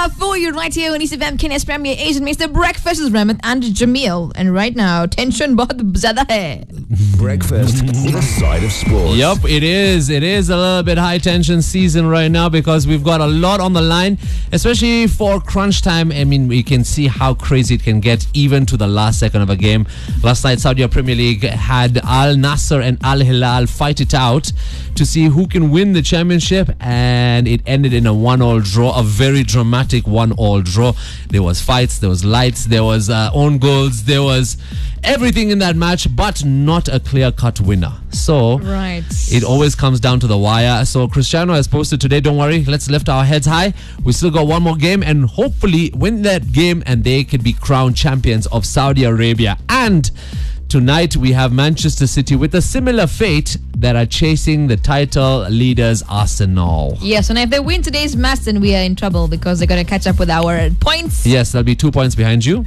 for you right here on East FM Kenya's Premier Asian Mr. Breakfast is Rahmat and Jamil. And right now, tension bahut zyada hai. Breakfast with a side of sports. Yup, it is. It is a little bit high tension season right now because we've got a lot on the line, especially for crunch time. I mean, we can see how crazy it can get even to the last second of a game. Last night, Saudi Premier League had Al Nassr and Al Hilal fight it out to see who can win the championship, and it ended in a 1-1 draw, a very dramatic 1-1 draw. There was fights, there was lights, there was own goals, there was everything in that match, but not a clear-cut winner. So Right. it always comes down to the wire. So Cristiano has posted today, don't worry, let's lift our heads high. We still got one more game and hopefully win that game and they could be crowned champions of Saudi Arabia. And tonight we have Manchester City with a similar fate that are chasing the title leaders Arsenal. Yes, and if they win today's match, then we are in trouble because they're going to catch up with our points. Yes, they'll be 2 points behind you.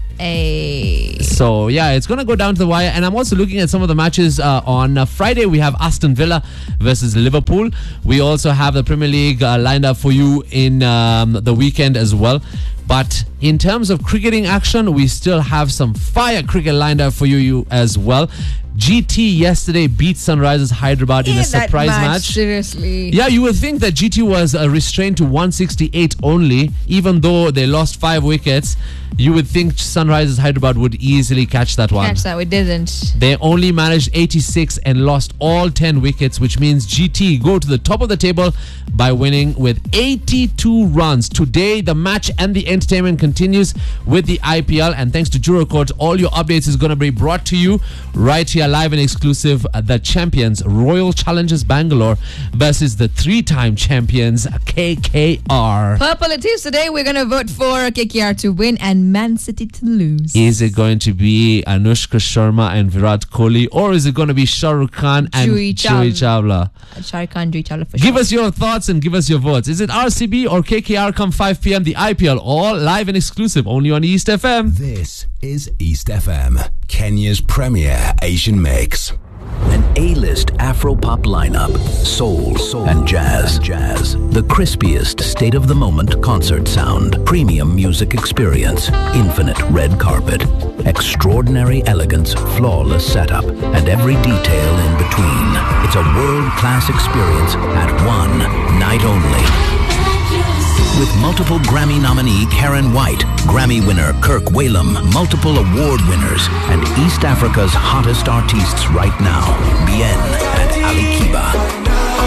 So yeah, it's going to go down to the wire. And I'm also looking at some of the matches on Friday. We have Aston Villa versus Liverpool. We also have the Premier League lined up for you in the weekend as well. But in terms of cricketing action, we still have some fire cricket lined up for you as well. GT yesterday beat Sunrisers Hyderabad in a surprise match. Seriously. Yeah, you would think that GT was restrained to 168 only, even though they lost 5 wickets. You would think Sunrisers Hyderabad would easily catch that one. Catch that, we didn't. They only managed 86 and lost all 10 wickets, which means GT go to the top of the table by winning with 82 runs. Today, the match and the entertainment continues with the IPL. And thanks to Jurocourt, all your updates is going to be brought to you right here live and exclusive. The champions, Royal Challengers Bangalore versus the 3-time champions, KKR. Purple it is today. We're going to vote for KKR to win and Man City to lose. Is it going to be Anushka Sharma and Virat Kohli, or is it going to be Shah Rukh Khan and Juhi Chawla? Shah Rukh Khan, Juhi Chawla for Give sure. us your thoughts and give us your votes. Is it RCB or KKR come 5 p.m. the IPL, all live and exclusive only on East FM? This is East FM, Kenya's premier Asian mix. An A-list Afro-pop lineup, soul and jazz. The crispiest state-of-the-moment concert sound, premium music experience, infinite red carpet, extraordinary elegance, flawless setup, and every detail in between. It's a world-class experience at one night only. With multiple Grammy nominee Karen White, Grammy winner Kirk Whalum, multiple award winners, and East Africa's hottest artists right now, Bien and Ali Kiba.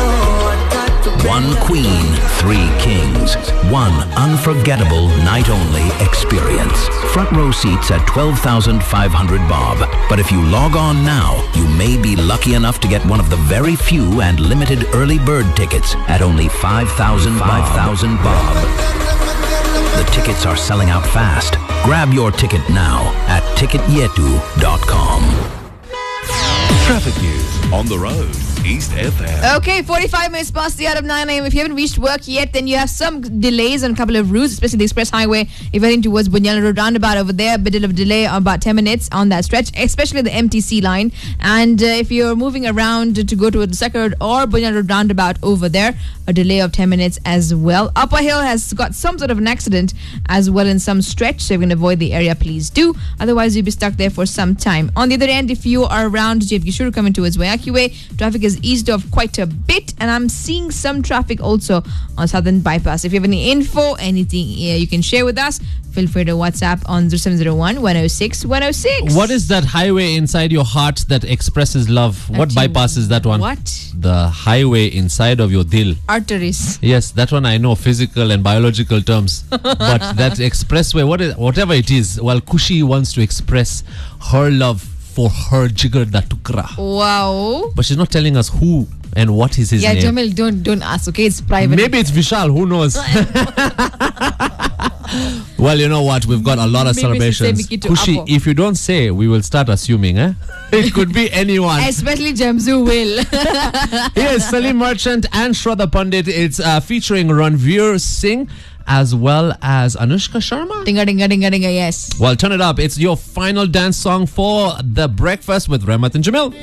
One queen, 3 kings. One unforgettable night-only experience. Front row seats at 12,500 bob. But if you log on now, you may be lucky enough to get one of the very few and limited early bird tickets at only 5,000 bob. The tickets are selling out fast. Grab your ticket now at ticketyetu.com. Traffic news on the road. East FM. Okay, 45 minutes past the hour of 9 a.m. If you haven't reached work yet, then you have some delays on a couple of routes, especially the express highway. If you're heading towards Bunyala Road roundabout over there, a bit of a delay, about 10 minutes on that stretch, especially the MTC line. And if you're moving around to go to the Second or Bunyala Road roundabout over there, a delay of 10 minutes as well. Upper Hill has got some sort of an accident as well in some stretch, so if you can avoid the area, please do. Otherwise, you'll be stuck there for some time. On the other end, if you are around JF Gishuru coming towards Wayaki Way, traffic is eased off quite a bit, and I'm seeing some traffic also on Southern Bypass. If you have any info, anything you can share with us, feel free to WhatsApp on 0701 106 106. What is that highway inside your heart that expresses love? What bypass is that one? What? The highway inside of your dil. Arteries. Yes, that one I know, physical and biological terms. But that expressway, whatever it is, well, Kushi wants to express her love for her Jigar da Tukra. Wow. But she's not telling us who and what is his name. Yeah, Jamil, don't ask, okay? It's private. Maybe it's Vishal, who knows? Well, you know what? We've got a lot of celebrations. Kushi, if you don't say, we will start assuming, eh? It could be anyone. Especially Jamzu will. Yes, Salim Merchant and Shraddha Pandit. It's featuring Ranveer Singh as well as Anushka Sharma. Dinga, dinga, dinga, dinga, yes. Well, turn it up. It's your final dance song for The Breakfast with Rahmat and Jamil.